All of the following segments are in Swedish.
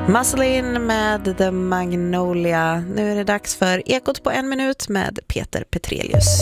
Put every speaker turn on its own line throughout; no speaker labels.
Muscle med The Magnolia. Nu är det dags för Ekot på en minut med Peter Petrelius.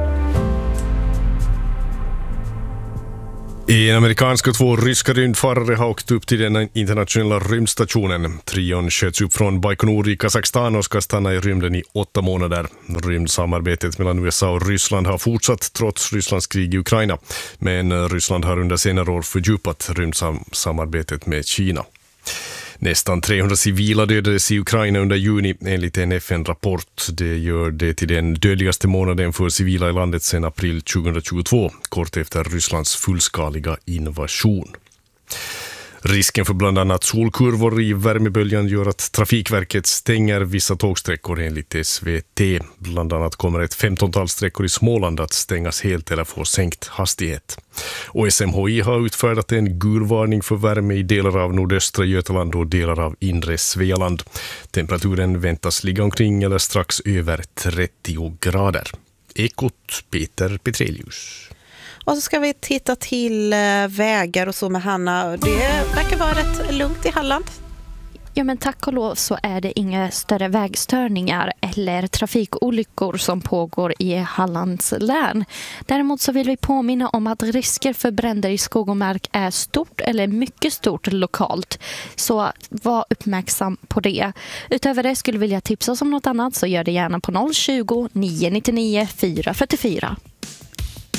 En amerikansk och 2 ryska rymdfarare har åkt upp till den internationella rymdstationen. Trion sköts upp från Baikonur i Kazakstan och ska stanna i rymden i 8 månader. Rymdsamarbetet mellan USA och Ryssland har fortsatt trots Rysslands krig i Ukraina. Men Ryssland har under senare år fördjupat rymdsamarbetet med Kina. Nästan 300 civila dödades i Ukraina under juni enligt en FN-rapport. Det gör det till den dödligaste månaden för civila i landet sedan april 2022, kort efter Rysslands fullskaliga invasion. Risken för bland annat solkurvor i värmeböljan gör att Trafikverket stänger vissa tågsträckor enligt SVT. Bland annat kommer ett 15-tal sträckor i Småland att stängas helt eller få sänkt hastighet. Och SMHI har utfärdat en gul varning för värme i delar av nordöstra Götaland och delar av inre Svealand. Temperaturen väntas ligga omkring eller strax över 30 grader. Ekot Peter Petrelius.
Och så ska vi titta till vägar och så med Hanna. Det verkar vara rätt lugnt i Halland.
Ja, men tack och lov så är det inga större vägstörningar eller trafikolyckor som pågår i Hallands län. Däremot så vill vi påminna om att risker för bränder i skog och mark är stort eller mycket stort lokalt. Så var uppmärksam på det. Utöver det skulle vi vilja tipsa oss om något annat, så gör det gärna på 020 999 444.